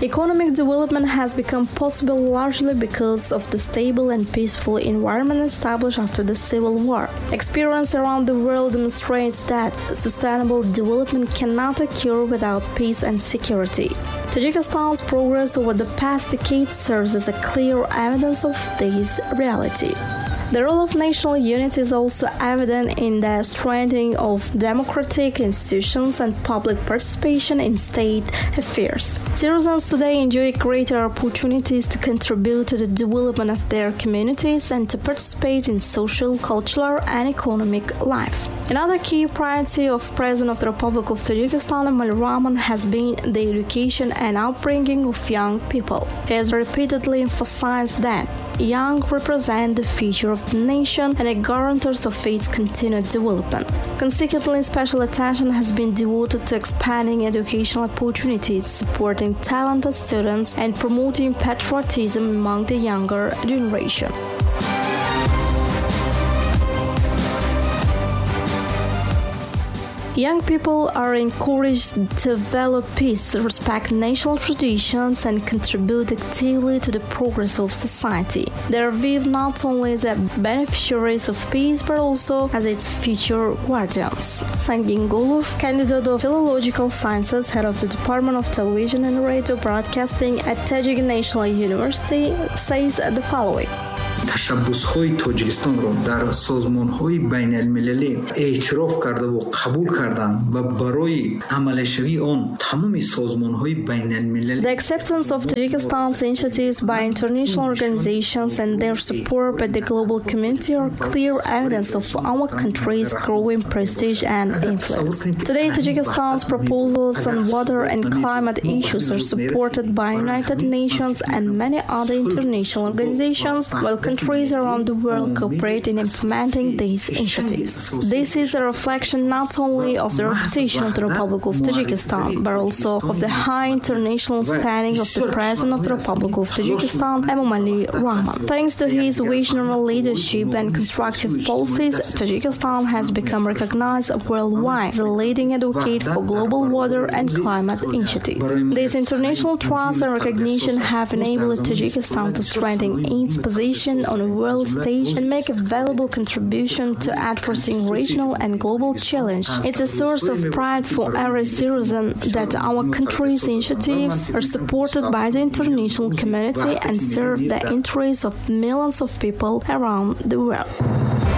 Economic development has become possible largely because of the stable and peaceful environment established after the Civil War. Experience around the world demonstrates that sustainable development cannot occur without peace and security. Tajikistan's progress over the past decade serves as a clear evidence of this reality. The role of national unity is also evident in the strengthening of democratic institutions and public participation in state affairs. Citizens today enjoy greater opportunities to contribute to the development of their communities and to participate in social, cultural, and economic life. Another key priority of President of the Republic of Tajikistan, Emomali Rahmon, has been the education and upbringing of young people. He has repeatedly emphasized that young represent the future of the nation and are guarantors of its continued development. Consequently, special attention has been devoted to expanding educational opportunities, supporting talented students, and promoting patriotism among the younger generation. Young people are encouraged to value peace, respect national traditions, and contribute actively to the progress of society. They are viewed not only as beneficiaries of peace, but also as its future guardians. Sangin Gulov, candidate of Philological Sciences, head of the Department of Television and Radio Broadcasting at Tajik National University, says the following. تشبس‌های تاجیکستان را در سازمان‌های بین‌المللی اعتراف کرده و قبول کردند و برای عمل‌شوی آن تمام سازمان‌های بین‌المللی The acceptance of Tajikistan's initiatives by international organizations and their support by the global community are clear evidence of our country's growing prestige and influence. Today, Tajikistan's proposals on water and climate issues are supported by United Nations and many other international organizations, while countries around the world cooperate in implementing these initiatives. This is a reflection not only of the reputation of the Republic of Tajikistan, but also of the high international standing of the President of the Republic of Tajikistan, Emomali Rahmon. Thanks to his visionary leadership and constructive policies, Tajikistan has become recognized worldwide as a leading advocate for global water and climate initiatives. This international trust and recognition have enabled Tajikistan to strengthen its position on a world stage and make a valuable contribution to addressing regional and global challenges. It's a source of pride for every citizen that our country's initiatives are supported by the international community and serve the interests of millions of people around the world.